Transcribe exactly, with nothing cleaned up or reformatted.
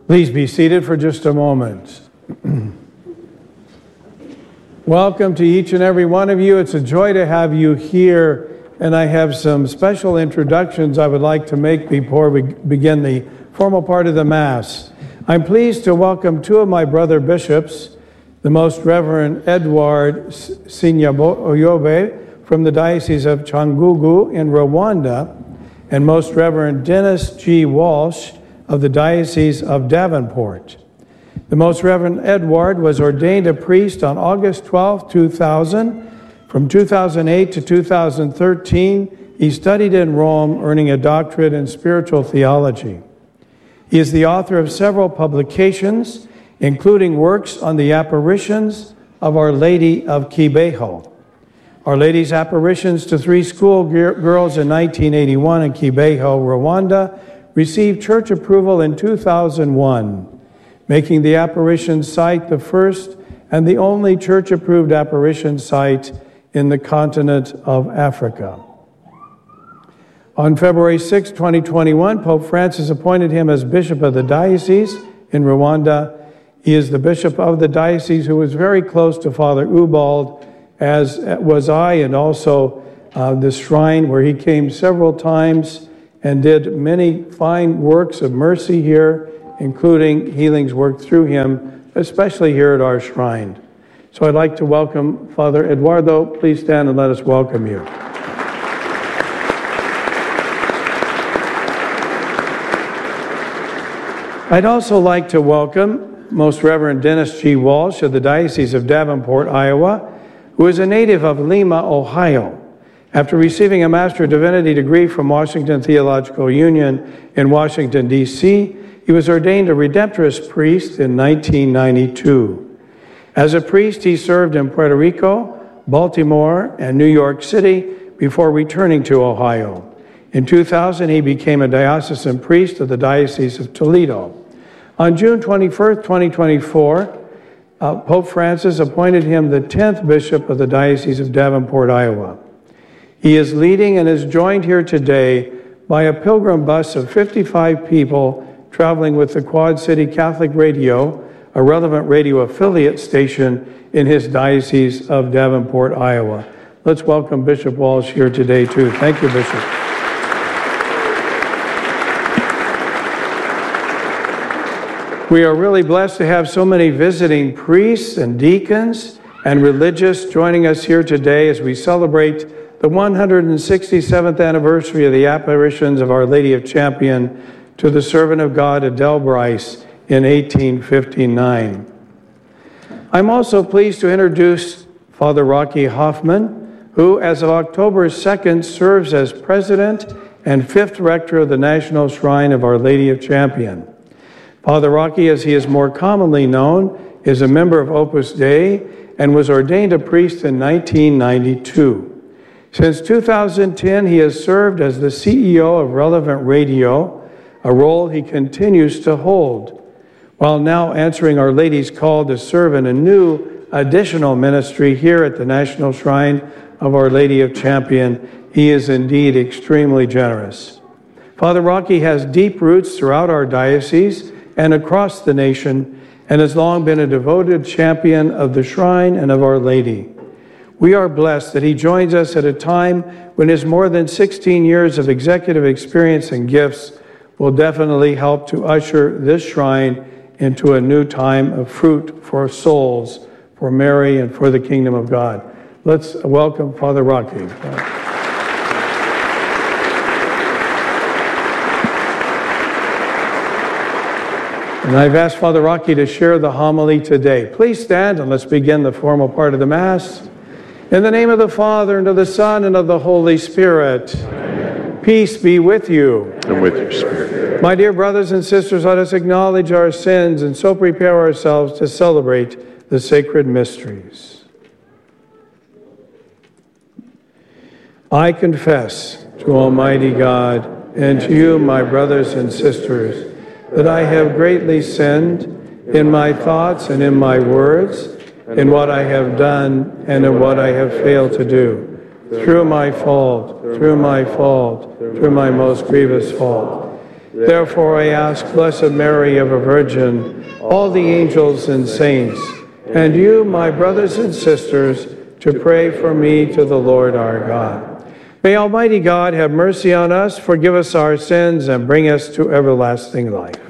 Please be seated for just a moment. Welcome to each and every one of you. It's a joy to have you here, and I have some special introductions I would like to make before we begin the formal part of the Mass. I'm pleased to welcome two of my brother bishops, the Most Reverend Edward Sinyaboyobe from the Diocese of Cyangugu in Rwanda, and Most Reverend Dennis G. Walsh of the Diocese of Davenport. The Most Reverend Edward was ordained a priest on August twelfth, two thousand. From two thousand eight to two thousand thirteen, he studied in Rome, earning a doctorate in spiritual theology. He is the author of several publications, including works on the apparitions of Our Lady of Kibeho. Our Lady's apparitions to three school girls in nineteen eighty-one in Kibeho, Rwanda, received church approval in two thousand one, making the apparition site the first and the only church-approved apparition site in the continent of Africa. On February sixth, twenty twenty-one, Pope Francis appointed him as Bishop of the Diocese in Rwanda. He is the Bishop of the Diocese who was very close to Father Ubald, as was I, and also uh, the shrine where he came several times and did many fine works of mercy here, including healings worked through him, especially here at our shrine. So I'd like to welcome Father Eduardo. Please stand and let us welcome you. I'd also like to welcome Most Reverend Dennis G. Walsh of the Diocese of Davenport, Iowa, who is a native of Lima, Ohio. After receiving a Master of Divinity degree from Washington Theological Union in Washington, D C, he was ordained a Redemptorist priest in nineteen ninety-two. As a priest, he served in Puerto Rico, Baltimore, and New York City before returning to Ohio. In two thousand, he became a diocesan priest of the Diocese of Toledo. On June twenty-first, twenty twenty-four, uh, Pope Francis appointed him the tenth Bishop of the Diocese of Davenport, Iowa. He is leading and is joined here today by a pilgrim bus of fifty-five people traveling with the Quad City Catholic Radio, a relevant radio affiliate station in his Diocese of Davenport, Iowa. Let's welcome Bishop Walsh here today, too. Thank you, Bishop. We are really blessed to have so many visiting priests and deacons and religious joining us here today as we celebrate the one hundred sixty-seventh anniversary of the apparitions of Our Lady of Champion to the servant of God, Adele Bryce, in eighteen fifty-nine. I'm also pleased to introduce Father Rocky Hoffman, who, as of October second, serves as President and fifth Rector of the National Shrine of Our Lady of Champion. Father Rocky, as he is more commonly known, is a member of Opus Dei and was ordained a priest in nineteen ninety-two. Since two thousand ten, he has served as the C E O of Relevant Radio, a role he continues to hold, while now answering Our Lady's call to serve in a new additional ministry here at the National Shrine of Our Lady of Champion. He is indeed extremely generous. Father Rocky has deep roots throughout our diocese and across the nation, and has long been a devoted champion of the shrine and of Our Lady. We are blessed that he joins us at a time when his more than sixteen years of executive experience and gifts will definitely help to usher this shrine into a new time of fruit for souls, for Mary, and for the kingdom of God. Let's welcome Father Rocky. And I've asked Father Rocky to share the homily today. Please stand and let's begin the formal part of the Mass. In the name of the Father, and of the Son, and of the Holy Spirit. Amen. Peace be with you. And with your spirit. My dear brothers and sisters, let us acknowledge our sins and so prepare ourselves to celebrate the sacred mysteries. I confess to Almighty God and to you, my brothers and sisters, that I have greatly sinned in my thoughts and in my words, in what I have done and in what I have failed to do, through my fault, through my fault, through my most grievous fault. Therefore I ask Blessed Mary, ever Virgin, all the angels and saints, and you, my brothers and sisters, to pray for me to the Lord our God. May Almighty God have mercy on us, forgive us our sins, and bring us to everlasting life.